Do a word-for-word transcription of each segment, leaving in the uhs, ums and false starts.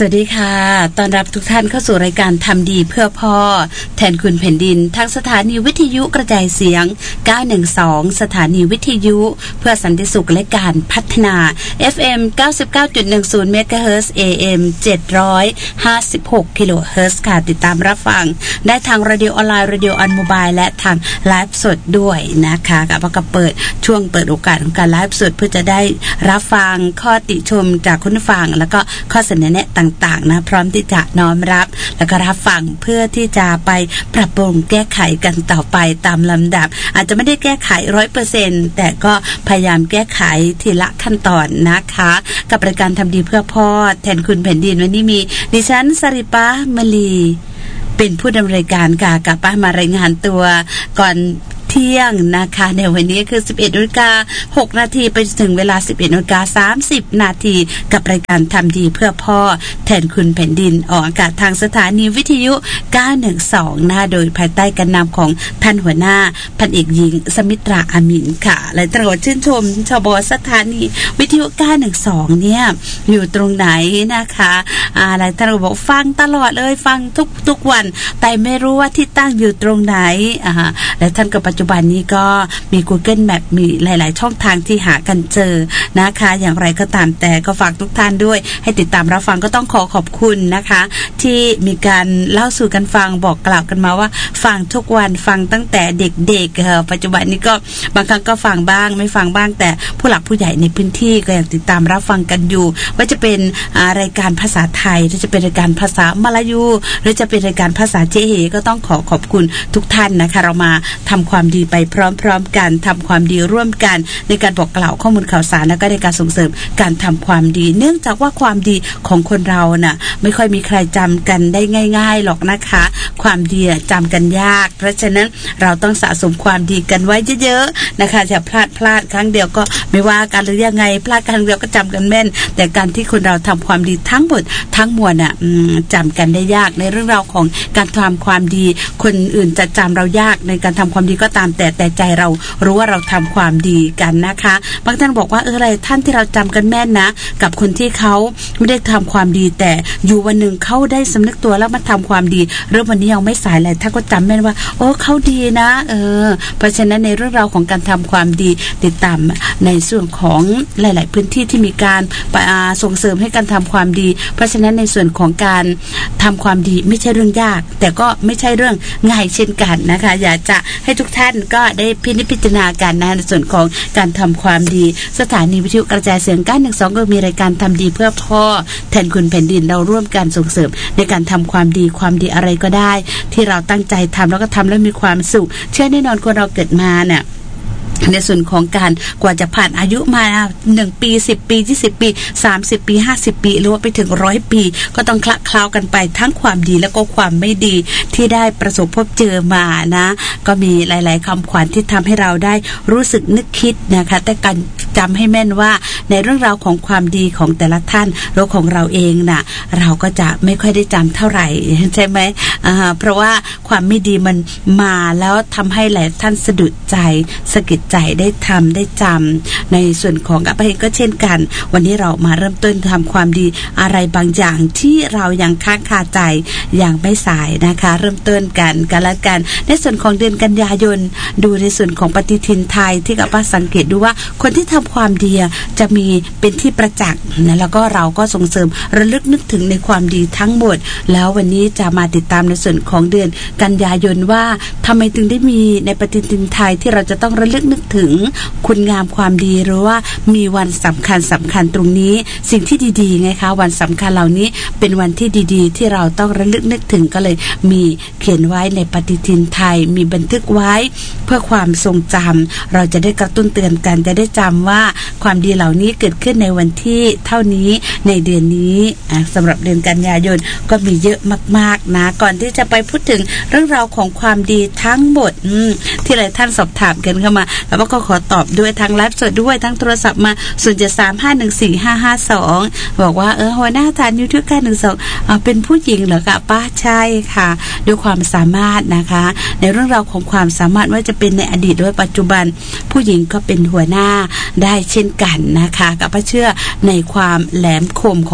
วัสดีค่ะต้อนรับทุกท่านเข้าสู่รายการทำดีเพื่อพ่อแทนคุณแผ่นดินทางสถานีวิทยุกระจายเสียงเก้าหนึ่งสองสถานีวิทยุเพื่อสันติสุขและการพัฒนา เอฟ เอ็ม เก้าสิบเก้าจุดหนึ่งศูนย์ เมกะเฮิรตซ์ เอ เอ็ม เจ็ดร้อยห้าสิบหก กิโลเฮิรตซ์ค่ะติดตามรับฟังได้ทางเรดิโอออนไลน์เรดิโอออนโมบายและทางไลฟ์สดด้วยนะคะกับก็เปิดช่วงเปิดโอกาสของการไลฟ์สดเพื่อจะได้รับฟังข้อติชมจากคุณผู้ฟังแล้วก็ข้อเสนอแนะต่างๆนะพร้อมที่จะน้อมรับแล้วก็รับฟังเพื่อที่จะไปปรับปรุงแก้ไขกันต่อไปตามลำดับอาจจะไม่ได้แก้ไข ร้อยเปอร์เซ็นต์ แต่ก็พยายามแก้ไขทีละขั้นตอนนะคะกับรายการทำดีเพื่อพ่อแทนคุณแผ่นดินวันนี้มีดิฉันสริปามลีเป็นผู้ดำเนินการค่ะกับป้ามารายงานตัวก่อนเที่ยงนะคะในวันนี้คือ สิบเอ็ดนาฬิกาหกนาที ไปถึงเวลา สิบเอ็ดนาฬิกาสามสิบนาทีกับรายการทำดีเพื่อพ่อแทนคุณแผ่นดินออกอากาศทางสถานีวิทยุเก้าหนึ่งสองนะโดยภายใต้การนำของท่านหัวหน้าพันเอกหญิงสมิตราอามินค่ะและตลอดชื่นชมชบสถานีวิทยุเก้าหนึ่งสองเนี่ยอยู่ตรงไหนนะคะอะไรท่านบอกฟังตลอดเลยฟังทุกทุกวันแต่ไม่รู้ว่าที่ตั้งอยู่ตรงไหนอ่าและท่านก็ปัจจุบันนี้ก็มี Google Map มีหลายๆช่องทางที่หากันเจอนะคะอย่างไรก็ตามแต่ก็ฝากทุกท่านด้วยให้ติดตามรับฟังก็ต้องขอขอบคุณนะคะที่มีการเล่าสู่กันฟังบอกกล่าวกันมาว่าฟังทุกวันฟังตั้งแต่เด็กๆเอ่อปัจจุบันนี้ก็บางครั้งก็ฟังบ้างไม่ฟังบ้างแต่ผู้หลักผู้ใหญ่ในพื้นที่ก็ยังติดตามรับฟังกันอยู่ว่าจะเป็นรายการภาษาไทยหรือจะเป็นรายการภาษามลายูหรือจะเป็นรายการภาษาเจเฮก็ต้องขอขอบคุณทุกท่านนะคะเรามาทำความดีไปพร้อมๆกันทำความดีร่วมกันในการบอกกล่าวข้อมูลข่าวสารและก็ในการส่งเสริมการทำความดีเนื่องจากว่าความดีของคนเราน่ะไม่ค่อยมีใครจำกันได้ง่ายๆหรอกนะคะความดีจำกันยากเพราะฉะนั้นเราต้องสะสมความดีกันไว้เยอะๆนะคะจะพลาดพลาดครั้งเดียวก็ไม่ว่ากันหรือยังไงพลาดครั้งเดียวก็จำกันแม่นแต่การที่คนเราทำความดีทั้งหมดทั้งมวลน่ะจำกันได้ยากในเรื่องราวของการทำความดีคนอื่นจะจำเรายากในการทำความดีก็ตามแต่แต่ใจเรารู้ว่าเราทำความดีกันนะคะบางท่านบอกว่าเอออะไรท่านที่เราจำกันแม่นนะกับคนที่เขาไม่ได้ทำความดีแต่อยู่วันหนึ่งเขาได้สำนึกตัวแล้วมาทำความดีเรื่องวันนี้ยังไม่สายเลยถ้าก็จำแม่นว่าโอ้เขาดีนะเออเพราะฉะนั้นในเรื่องราวของการทำความดีติดตามในส่วนของหลายๆพื้นที่ที่มีการส่งเสริมให้การทำความดีเพราะฉะนั้นในส่วนของการทำความดีไม่ใช่เรื่องยากแต่ก็ไม่ใช่เรื่องง่ายเช่นกันนะคะอยากจะให้ทุกท่านก็ได้พินิจพิจารณาการนะในส่วนของการทำความดีสถานีวิทยุกระจายเสียงเก้าหนึ่งสองก็มีรายการทำดีเพื่อพ่อแทนคุณแผ่นดินเราร่วมกันส่งเสริมในการทำความดีความดีอะไรก็ได้ที่เราตั้งใจทำแล้วก็ทำแล้วมีความสุขเชื่อแน่นอนคนเราเกิดมาเนี่ยในส่วนของการกว่าจะผ่านอายุมาหนึ่งปีสิบปียี่สิบปีสามสิบปีห้าสิบปีหรือว่าไปถึงร้อยปีก็ต้องคละเคล้ากันไปทั้งความดีแล้วก็ความไม่ดีที่ได้ประสบพบเจอมานะก็มีหลายๆคำขวัญที่ทำให้เราได้รู้สึกนึกคิดนะคะแต่การจำให้แม่นว่าในเรื่องราวของความดีของแต่ละท่านหรือของเราเองน่ะเราก็จะไม่ค่อยได้จำเท่าไหร่ใช่ไหมอ่าเพราะว่าความไม่ดีมันมาแล้วทำให้หลายท่านสะดุดใจสะกิดใจได้ทำได้จำในส่วนของกับเองก็เช่นกันวันนี้เรามาเริ่มต้นทำความดีอะไรบางอย่างที่เรายังค้างคาใจอย่างไม่สายนะคะเริ่มต้นกันกันละกันในส่วนของเดือนกันยายนดูในส่วนของปฏิทินไทยที่กับป้าสังเกตดูว่าคนที่ทำความดีจะมีเป็นที่ประจักษ์นะแล้วก็เราก็ส่งเสริมระลึกนึกถึงในความดีทั้งหมดแล้ววันนี้จะมาติดตามในส่วนของเดือนกันยายนว่าทำไมถึงได้มีในปฏิทินไทยที่เราจะต้องระลึกนึกถึงคุณงามความดีหรือว่ามีวันสำคัญสำคัญตรงนี้สิ่งที่ดีๆไงคะวันสำคัญเหล่านี้เป็นวันที่ดีๆที่เราต้องระลึกนึกถึงก็เลยมีเขียนไว้ในปฏิทินไทยมีบันทึกไว้เพื่อความทรงจำเราจะได้กระตุ้นเตือนกันจะได้จำว่าความดีเหล่านี้เกิดขึ้นในวันที่เท่านี้ในเดือนนี้สำหรับเดือนกันยายนก็มีเยอะมากๆนะก่อนที่จะไปพูดถึงเรื่องราวของความดีทั้งหมดที่หลายท่านสอบถามกันเข้ามาแล้วก็ขอตอบด้วยทั้งไลฟ์สดด้วยทั้งโทรศัพท์มาศูนย์ เจ็ด สาม ห้า หนึ่ง สี่ ห้า ห้า สองบอกว่าเออหัวหน้าทานยูทูบเก้าหนึ่งสองอ่าเป็นผู้หญิงเหรอคะป้าใช่ค่ะด้วยความสามารถนะคะในเรื่องราวของความสามารถว่าจะเป็นในอดีตหรือปัจจุบันผู้หญิงก็เป็นหัวหน้าได้เช่นกันนะคะกับป้าเชื่อในความแหลมคมของ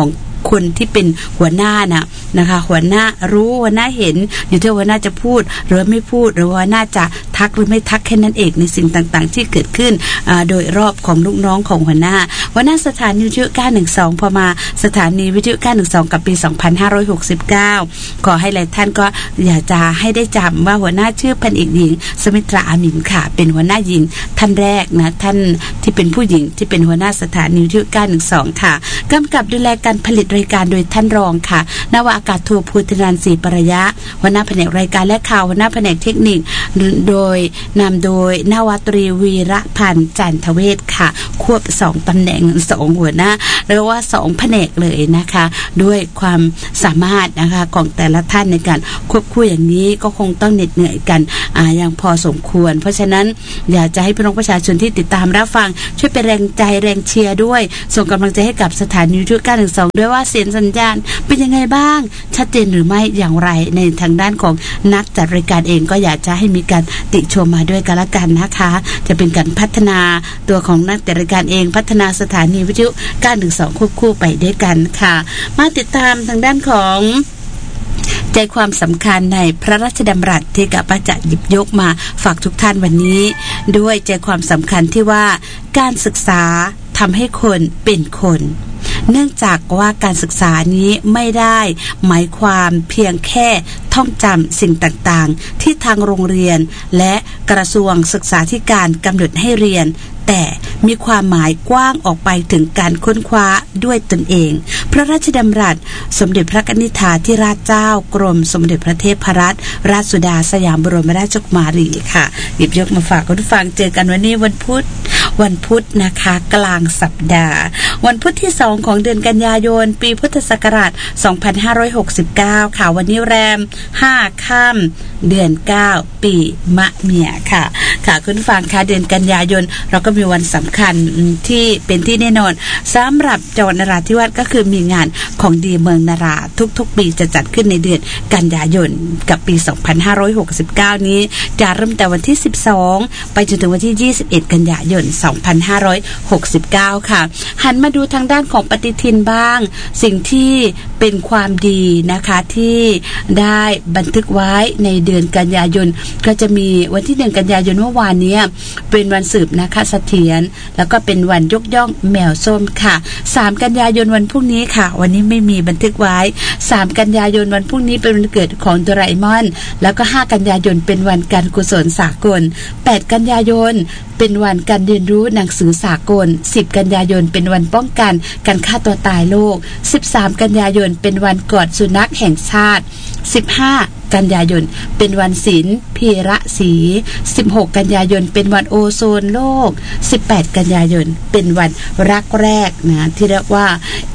คนที่เป็นหัวหน้าน่ะนะคะหัวหน้ารู้หัวหน้าเห็นอยู่ที่หัวหน้าจะพูดหรือไม่พูดหรือว่าน่าจะทักหรือไม่ทักแค่นั้นเองในสิ่งต่างๆที่เกิดขึ้นโดยรอบของลูกน้องของหัวหน้าหัวหน้าสถานีวิทยุเก้าหนึ่งสองพอมาสถานีวิทยุเก้าหนึ่งสองกับปีสองพันห้าร้อยหกสิบเก้าขอให้หลายท่านก็อยากจะให้ได้จำว่าหัวหน้าชื่อพันเอกหญิงสมิตราอามินค่ะเป็นหัวหน้าหญิงท่านแรกนะท่านที่เป็นผู้หญิงที่เป็นหัวหน้าสถานีวิทยุเก้าหนึ่งสองค่ะกำกับดูแลการผลิตรายการโดยท่านรองค่ะนาวาอากาศโทภูธนันท์ศรีปรยะหัวหน้าแผนกรายการและข่าวหัวหน้าแผนกเทคนิคโดยนำโดยนาวาตรีวีระพันธ์จันทเวชค่ะควบสองตำแหน่งสองหัวหน้าเรียกว่าสองแผนกเลยนะคะด้วยความสามารถนะคะของแต่ละท่านในการควบคู่อย่างนี้ก็คงต้องเหน็ดเหนื่อยกันอ่าอย่างพอสมควรเพราะฉะนั้นอยากจะให้พี่น้องประชาชนที่ติดตามรับฟังช่วยเป็นแรงใจแรงเชียร์ด้วยส่งกำลังใจให้กับสถานีวิทยุเก้าหนึ่งสองด้วยว่าเสียงสัญญาณเป็นยังไงบ้างชัดเจนหรือไม่อย่างไรในทางด้านของนักจัดรายการเองก็อยากจะให้มีการติชมมาด้วยกันละกันนะคะจะเป็นการพัฒนาตัวของนักจัดรายการเองพัฒนาสถานีวิทยุเก้าหนึ่งสองควบคู่ไปด้วยกันค่ะมาติดตามทางด้านของใจความสำคัญในพระราชดำรัสที่กับประจักษ์หยิบยกมาฝากทุกท่านวันนี้ด้วยใจความสำคัญที่ว่าการศึกษาทำให้คนเป็นคนเนื่องจากว่าการศึกษานี้ไม่ได้หมายความเพียงแค่ท่องจำสิ่งต่างๆที่ทางโรงเรียนและกระทรวงศึกษาธิการกำหนดให้เรียนแต่มีความหมายกว้างออกไปถึงการค้นคว้าด้วยตนเองพระราชดำรัสสมเด็จพระนิธิถาธิราชเจ้ากรมสมเด็จพระเทพรัตนราชสุดาสยามบรมราชกุมารีค่ะหยิบยกมาฝากคุณผู้ฟังเจอกันวันนี้วันพุธวันพุธนะคะกลางสัปดาห์วันพุธที่สองของเดือนกันยายนปีพุทธศักราชสองพันห้าร้อยหกสิบเก้าค่ะวันนี้แรมห้าค่ำเดือนเก้าปีมะเมียค่ะค่ะคุณผู้ฟังค่ะเดือนกันยายนเราก็มีวันสำคัญที่เป็นที่แน่นอนสำหรับจังหวัดนราธิวาสก็คือมีงานของดีเมืองนาราทุกๆปีจะจัดขึ้นในเดือนกันยายนกับปีสองพันห้าร้อยหกสิบเก้านี้จะเริ่มแต่วันที่สิบสองไปจนถึงวันที่ยี่สิบเอ็ดกันยายนสองพันห้าร้อยหกสิบเก้าค่ะหันมาดูทางด้านของปฏิทินบ้างสิ่งที่เป็นความดีนะคะที่ได้บันทึกไว้ในเดือนกันยายนก็จะมีวันที่หนึ่งกันยายนเมื่อวานนี้เป็นวันสืบนะคะเสถียรแล้วก็เป็นวันยกย่องแมวส้มค่ะสามกันยายนวันพรุ่งนี้ค่ะวันนี้ไม่มีบันทึกไว้สามกันยายนวันพรุ่งนี้เป็นวันเกิดของโดราเอมอนแล้วก็ห้ากันยายนเป็นวันการกุศลสากลแปดกันยายนเป็นวันการเรียนรู้หนังสือสากลสิบกันยายนเป็นวันป้องกันการฆ่าตัวตายโลกสิบสามกันยายนเป็นวันกอดสุนัขแห่งชาติสิบห้ากันยายนเป็นวันศิลป์พีระศรีสิบหกกันยายนเป็นวันโอโซนโลกสิบแปดกันยายนเป็นวันรักแรกนะที่เรียกว่า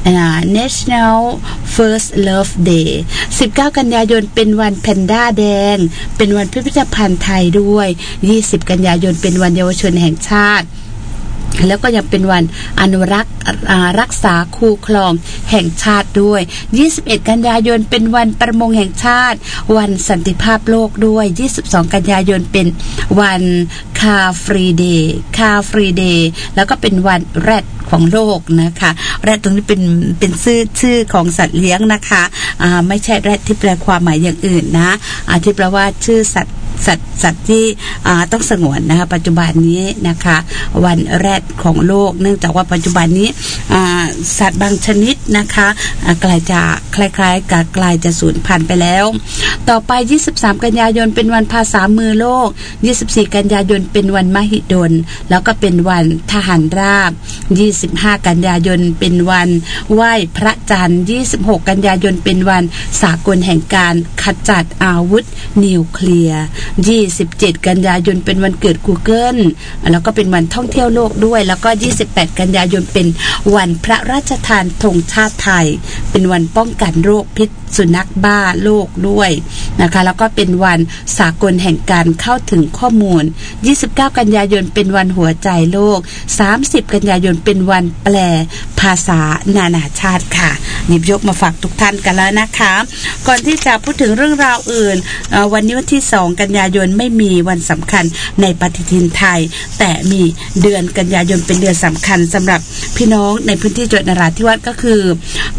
National First Love Day สิบเก้ากันยายนเป็นวันแพนด้าแดงเป็นวันพิพิธภัณฑ์ไทยด้วยยี่สิบกันยายนเป็นวันเยาวชนแห่งชาติแล้วก็ยังเป็นวันอนุรักษ์รักษาคูคลองแห่งชาติด้วยยี่สิบเอ็ดกันยายนเป็นวันประมงแห่งชาติวันสันติภาพโลกด้วยยี่สิบสองกันยายนเป็นวันคาฟรีเดย์คาฟรีเดย์แล้วก็เป็นวันแรดของโลกนะคะแรดตรงนี้เป็นเป็นชื่อชื่อของสัตว์เลี้ยงนะคะอ่าไม่ใช่แรดที่แปลความหมายอย่างอื่นนะอ่าที่แปลว่าชื่อสัตว์สัตว์สัตว์ที่ต้องสงวนนะคะปัจจุบันนี้นะคะวันแรดของโลกเนื่องจากว่าปัจจุบันนี้สัตว์บางชนิดนะคะกลายจะคล้ายๆกับกลายจะสูญพันธุ์ไปแล้วต่อไปยี่สิบสามกันยายนเป็นวันภาษามือโลกยี่สิบสี่กันยายนเป็นวันมหิดลแล้วก็เป็นวันทหารราบยี่สิบห้ากันยายนเป็นวันไหว้พระจันทร์ยี่สิบหกกันยายนเป็นวันสากลแห่งการขจัดอาวุธนิวเคลียร์ยี่สิบเจ็ดกันยายนเป็นวันเกิด Google แล้วก็เป็นวันท่องเที่ยวโลกด้วยแล้วก็ยี่สิบแปดกันยายนเป็นวันพระราชทานธงชาติไทยเป็นวันป้องกันโรคพิษสุนัขบ้าโลกด้วยนะคะแล้วก็เป็นวันสากลแห่งการเข้าถึงข้อมูลยี่สิบเก้ากันยายนเป็นวันหัวใจโลกสามสิบกันยายนเป็นวันแปลภาษานานาชาติค่ะหยิบยกมาฝากทุกท่านกันแล้วนะคะก่อนที่จะพูดถึงเรื่องราวอื่นวันนี้วันที่สองกันยายนไม่มีวันสำคัญในปฏิทินไทยแต่มีเดือนกันยายนเป็นเดือนสำคัญสำหรับพี่น้องในพื้นที่จังหวัดนราธิวาสก็คือมีง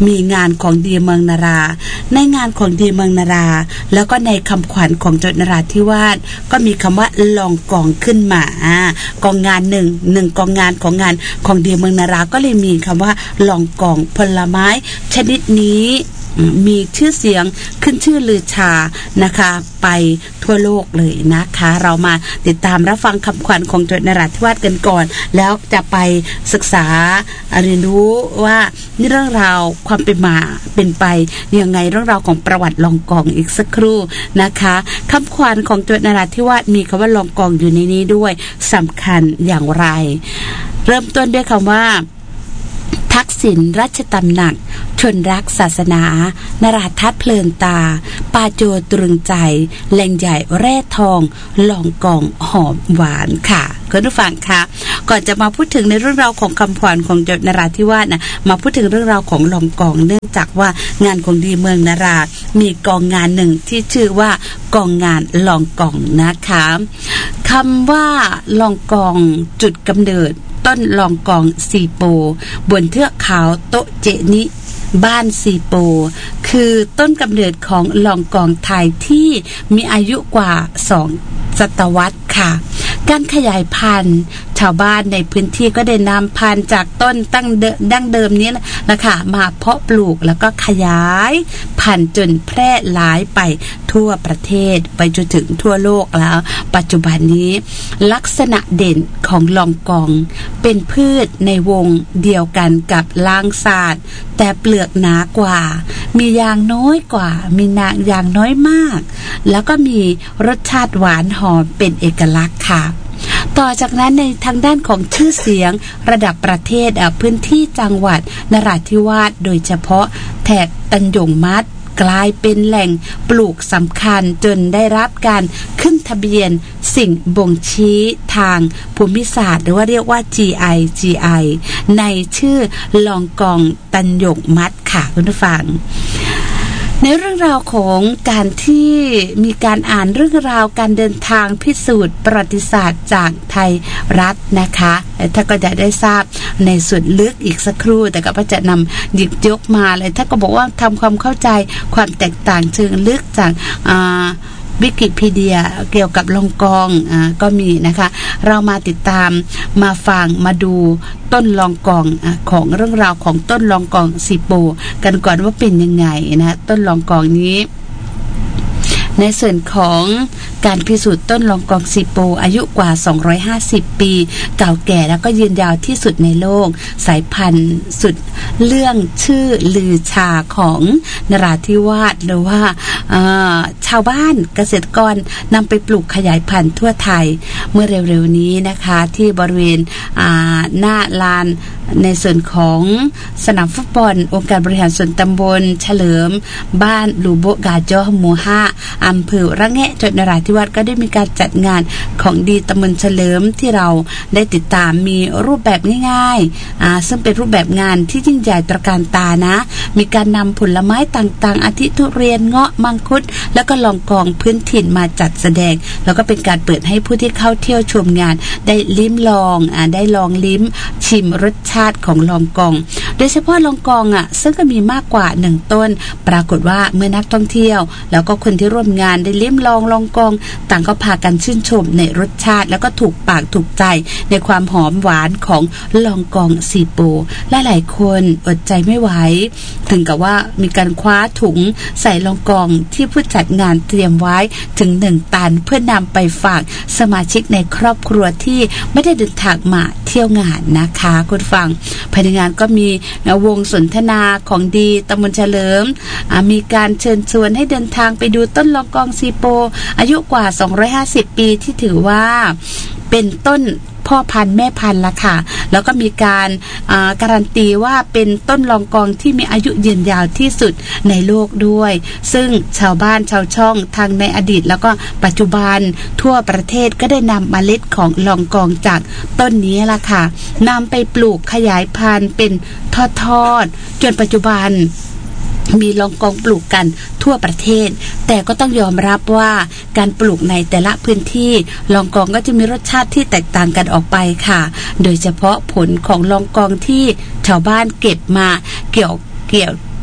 านของดีเมืองนาราในงานของดีเมืองนาราแล้วก็ในคำขวัญของจังหวัดนราธิวาสก็มีคำว่าลองกองขึ้นมากองงานหนึ่งหนึ่งกองงานของงานของดีเมืองนาราก็เลยมีคำว่าลองกองผลไม้ชนิดนี้มีชื่อเสียงขึ้นชื่อลือชานะคะไปทั่วโลกเลยนะคะเรามาติดตามรับฟังคำขวัญของจังหวัดนราธิวาสกันก่อนแล้วจะไปศึกษาเรียนรู้ว่านี่เรื่องราวความเป็นมาเป็นไปยังไงเรื่องราวของประวัติลองกองอีกสักครู่นะคะคำขวัญของจังหวัดนราธิวาสมีคำว่าลองกองอยู่ในนี้ด้วยสำคัญอย่างไรเริ่มต้นด้วยคำว่าทักษิณราชตำหนักชนรักศาสนานราทัศน์เพลินตาปาโจตรึงใจแหล่งใหญ่แร่ทองลองกองหอมหวานค่ะคุณผู้ฟังคะก่อนจะมาพูดถึงในเรื่องราวของคำขวัญของจังหวัดนราธิวาสนะมาพูดถึงเรื่องราวของลองกองเนื่องจากว่างานของดีเมืองนารามีกองงานหนึ่งที่ชื่อว่ากองงานลองกองนะคะคำว่าลองกองจุดกำเนิดต้นลองกองซีโปบนเทือกเขาโตเจนิบ้านซีโปคือต้นกำเนิดของลองกองไทยที่มีอายุกว่าสองศตวรรษค่ะการขยายพันธุ์ชาวบ้านในพื้นที่ก็ได้นำพันธุ์จากต้นตั้งดั้งเดิมนี้นะคะมาเพาะปลูกแล้วก็ขยายพันธุ์จนแพร่หลายไปทั่วประเทศไปจนถึงทั่วโลกแล้วปัจจุบันนี้ลักษณะเด่นของลองกองเป็นพืชในวงเดียวกันกับลางสาดแต่เปลือกหนากว่ามียางน้อยกว่ามีนางยางน้อยมากแล้วก็มีรสชาติหวานหอมเป็นเอกลักษณ์ค่ะต่อจากนั้นในทางด้านของชื่อเสียงระดับประเทศพื้นที่จังหวัดนราธิวาสโดยเฉพาะแถบตันหยงมัดกลายเป็นแหล่งปลูกสำคัญจนได้รับการขึ้นทะเบียนสิ่งบ่งชี้ทางภูมิศาสตร์หรือว่าเรียกว่า จี ไอ จี ไอ ในชื่อลองกองตันหยงมัดค่ะคุณผู้ฟังในเรื่องราวของการที่มีการอ่านเรื่องราวการเดินทางพิสูจน์ประวัติศาสตร์จากไทยรัฐนะคะถ้าก็จะได้ทราบในส่วนลึกอีกสักครู่แต่ก็จะนำหยิบยกมาเลยถ้าก็บอกว่าทำความเข้าใจความแตกต่างเชิงลึกจากอ่าวิกิพีเดียเกี่ยวกับลองกองอ่าก็มีนะคะเรามาติดตามมาฟังมาดูต้นลองกองอ่ะของเรื่องราวของต้นลองกองซีโปกันก่อนว่าเป็นยังไงนะต้นลองกองนี้ในส่วนของการพิสูจน์ต้นลองกองซีโปอายุกว่าสองร้อยห้าสิบปีเก่าแก่แล้วก็ยืนยาวที่สุดในโลกสายพันธุ์สุดเรื่องชื่อลือชาของนราธิวาสหรือว่าชาวบ้านเกษตรกรนำไปปลูกขยายพันธุ์ทั่วไทยเมื่อเร็วๆนี้นะคะที่บริเวณหน้าลานในส่วนของสนามฟุตบอลองค์การบริหารส่วนตำบลเฉลิมบ้านลูโบกาจอหมู่ห้าอำเภอระแงะจังหวัดนราธิวาสก็ได้มีการจัดงานของดีตำบลเฉลิมที่เราได้ติดตามมีรูปแบบง่ายๆอ่าซึ่งเป็นรูปแบบงานที่ยิ่งใหญ่ตระการตานะมีการนำผลไม้ต่างๆอาทิทุเรียนเงาะมังคุดแล้วก็ลองกองพื้นถิ่นมาจัดแสดงแล้วก็เป็นการเปิดให้ผู้ที่เข้าเที่ยวชมงานได้ลิ้มลองอ่าได้ลองลิ้มชิมรสชาติของลองกองโดยเฉพาะลองกองอ่ะซึ่งก็มีมากกว่าหนึ่งต้นปรากฏว่าเมื่อนักท่องเที่ยวแล้วก็คนที่ร่วมงานได้ลิ้มลองลองกองต่างก็พากันชื่นชมในรสชาติแล้วก็ถูกปากถูกใจในความหอมหวานของลองกองซีโปและหลายคนอดใจไม่ไหวถึงกับว่ามีการคว้าถุงใส่ลองกองที่ผู้จัดงานเตรียมไว้ถึงหนึ่งตันเพื่อนำไปฝากสมาชิกในครอบครัวที่ไม่ได้เดินทางมาเที่ยวงานนะคะคุณฟังภายในงานก็มีวงสนทนาของดีตำบลเฉลิมมีการเชิญชวนให้เดินทางไปดูต้นลองกองซีโปอายุกว่าสองร้อยห้าสิบปีที่ถือว่าเป็นต้นพ่อพันธุ์แม่พันธุ์ละค่ะแล้วก็มีการการันตีว่าเป็นต้นลองกองที่มีอายุยืนยาวที่สุดในโลกด้วยซึ่งชาวบ้านชาวช่องทางในอดีตแล้วก็ปัจจุบันทั่วประเทศก็ได้นำเมล็ดของลองกองจากต้นนี้ละค่ะนำไปปลูกขยายพันธุ์เป็นทอดๆจนปัจจุบันมีลองกองปลูกกันทั่วประเทศแต่ก็ต้องยอมรับว่าการปลูกในแต่ละพื้นที่ลองกองก็จะมีรสชาติที่แตกต่างกันออกไปค่ะโดยเฉพาะผลของลองกองที่ชาวบ้านเก็บมาเกี่ยวเกี่ยว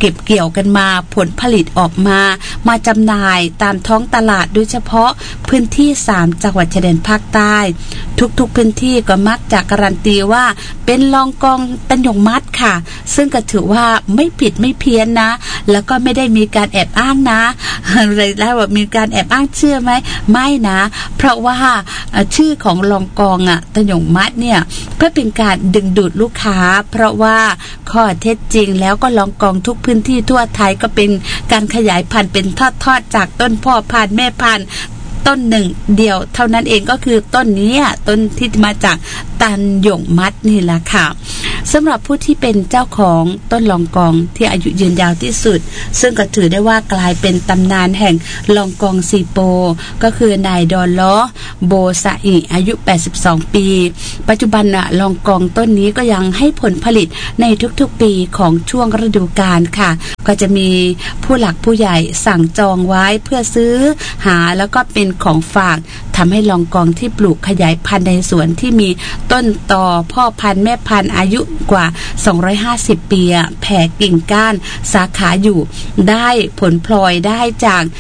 เก็บเกี่ยวกันมาผลผลิตออกมามาจำหน่ายตามท้องตลาดโดยเฉพาะพื้นที่สามจังหวัดชายแดนภาคใต้ทุกๆพื้นที่ก็มักจะการันตีว่าเป็นลองกองตันหยงมัดค่ะซึ่งก็ถือว่าไม่ผิดไม่เพี้ยนนะแล้วก็ไม่ได้มีการแอบอ้างนะอะไรแล้วว่ามีการแอบอ้างชื่อไหมไม่นะเพราะว่าชื่อของลองกองอ่ะตันหยงมัดเนี่ยเพื่อเป็นการดึงดูดลูกค้าเพราะว่าข้อเท็จจริงแล้วก็ลองกองทุกพื้นที่ทั่วไทยก็เป็นการขยายพันธุ์เป็นทอดๆจากต้นพ่อพันธุ์แม่พันธุ์ต้นหนึ่งเดียวเท่านั้นเองก็คือต้นนี้ต้นที่มาจากตันหยงมัดนี่แหละค่ะสำหรับผู้ที่เป็นเจ้าของต้นลองกองที่อายุยืนยาวที่สุดซึ่งก็ถือได้ว่ากลายเป็นตำนานแห่งลองกองซีโปก็คือนายดอลล้อโบซาอิอายุแปดสิบสองปีปัจจุบันน่ะลองกองต้นนี้ก็ยังให้ผลผลิตในทุกๆปีของช่วงฤดูกาลค่ะก็จะมีผู้หลักผู้ใหญ่สั่งจองไว้เพื่อซื้อหาแล้วก็เป็นของฝากทำให้ลองกองที่ปลูกขยายพันธุ์ในสวนที่มีต้นตอพ่อพันธุ์แม่พันธุ์อายุกว่าสองร้อยห้าสิบปีแผ่กิ่งก้านสาขาอยู่ได้ผลพลอยได้จาก